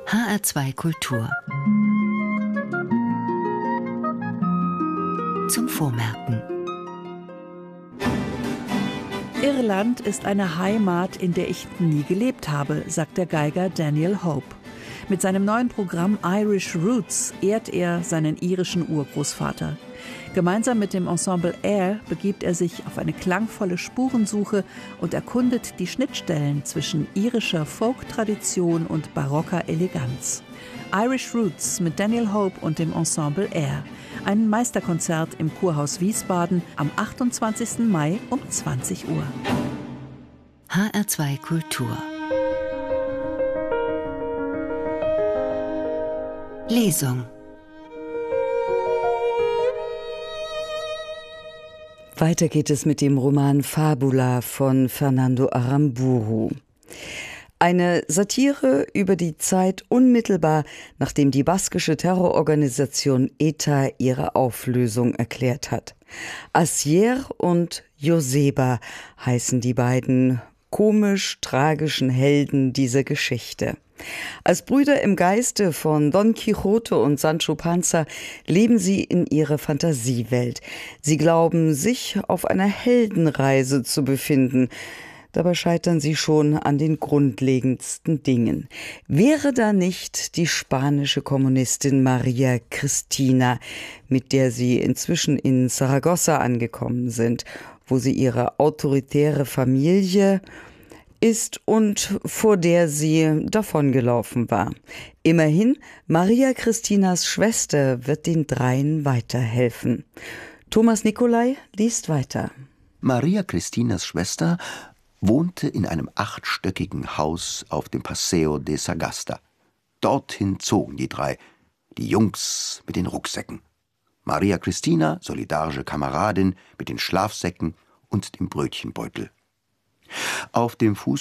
HR2 Kultur. Zum Vormerken. Irland ist eine Heimat, in der ich nie gelebt habe, sagt der Geiger Daniel Hope. Mit seinem neuen Programm Irish Roots ehrt er seinen irischen Urgroßvater. Gemeinsam mit dem Ensemble Air begibt er sich auf eine klangvolle Spurensuche und erkundet die Schnittstellen zwischen irischer Folk-Tradition und barocker Eleganz. Irish Roots mit Daniel Hope und dem Ensemble Air. Ein Meisterkonzert im Kurhaus Wiesbaden am 28. Mai um 20 Uhr. HR2 Kultur. Lesung. Weiter geht es mit dem Roman Fabula von Fernando Aramburu. Eine Satire über die Zeit unmittelbar, nachdem die baskische Terrororganisation ETA ihre Auflösung erklärt hat. Asier und Joseba heißen die beiden komisch-tragischen Helden dieser Geschichte. Als Brüder im Geiste von Don Quixote und Sancho Panza leben sie in ihrer Fantasiewelt. Sie glauben, sich auf einer Heldenreise zu befinden. Dabei scheitern sie schon an den grundlegendsten Dingen. Wäre da nicht die spanische Kommunistin Maria Cristina, mit der sie inzwischen in Saragossa angekommen sind, wo sie ihre autoritäre Familie ist und vor der sie davongelaufen war. Immerhin, Maria Christinas Schwester wird den dreien weiterhelfen. Thomas Nicolai liest weiter. Maria Christinas Schwester wohnte in einem 8-stöckigen Haus auf dem Paseo de Sagasta. Dorthin zogen die drei, die Jungs mit den Rucksäcken. Maria Christina, solidarische Kameradin, mit den Schlafsäcken und dem Brötchenbeutel. Auf dem Fuß